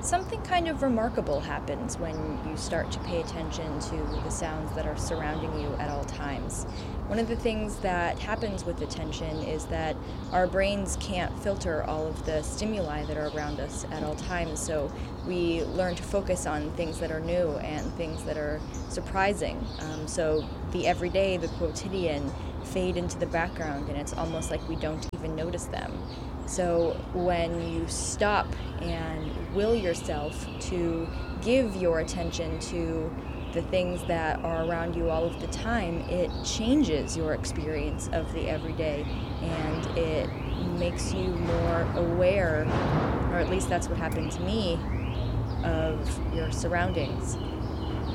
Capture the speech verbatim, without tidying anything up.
Something kind of remarkable happens when you start to pay attention to the sounds that are surrounding you at all times. One of the things that happens with attention is that our brains can't filter all of the stimuli that are around us at all times, so we learn to focus on things that are new and things that are surprising. Um, so the everyday, the quotidian, fade into the background, and it's almost like we don't even notice them. So when you stop and will yourself to give your attention to the things that are around you all of the time, it changes your experience of the everyday, and it makes you more aware, or at least that's what happened to me, of your surroundings.